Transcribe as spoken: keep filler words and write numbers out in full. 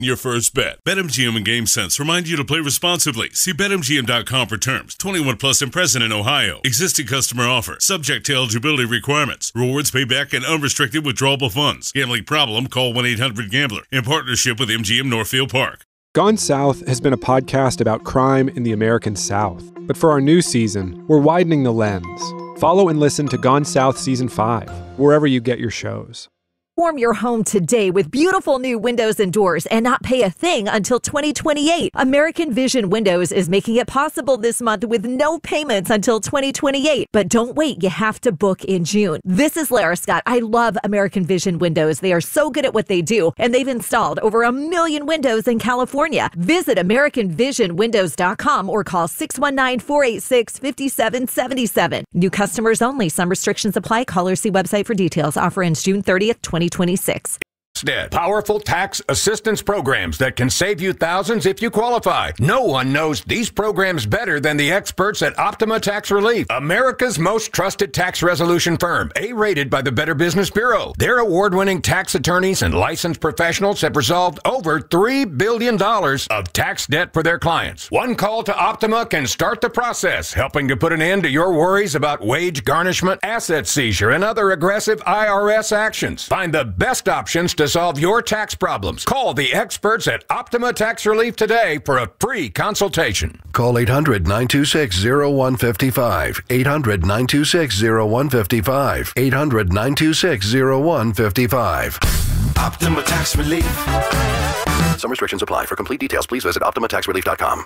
your first bet. BetMGM and GameSense remind you to play responsibly. See Bet M G M dot com for terms. twenty-one plus and present in Ohio. Existing customer offer. Subject to eligibility requirements. Rewards payback and unrestricted withdrawable funds. Gambling problem? Call one eight hundred gambler. In partnership with M G M Northfield Park. Gone South has been a podcast about crime in the American South. But for our new season, we're widening the lens. Follow and listen to Gone South Season five, wherever you get your shows. Form your home today with beautiful new windows and doors and not pay a thing until twenty twenty-eight. American Vision Windows is making it possible this month with no payments until twenty twenty-eight. But don't wait, you have to book in June. This is Lara Scott. I love American Vision Windows. They are so good at what they do, and they've installed over a million windows in California. Visit American Vision Windows dot com or call six one nine, four eight six, five seven seven seven. New customers only. Some restrictions apply. Call or see website for details. Offer ends June thirtieth, twenty twenty-six. Powerful tax assistance programs that can save you thousands if you qualify. No one knows these programs better than the experts at Optima Tax Relief, America's most trusted tax resolution firm, A-rated by the Better Business Bureau. Their award-winning tax attorneys and licensed professionals have resolved over three billion dollars of tax debt for their clients. One call to Optima can start the process, helping to put an end to your worries about wage garnishment, asset seizure, and other aggressive I R S actions. Find the best options to solve your tax problems. Call the experts at Optima Tax Relief today for a free consultation. Call eight hundred, nine two six, zero one five five. eight hundred, nine two six, zero one five five. eight hundred, nine two six, zero one five five. Optima Tax Relief. Some restrictions apply. For complete details, please visit Optima Tax Relief dot com.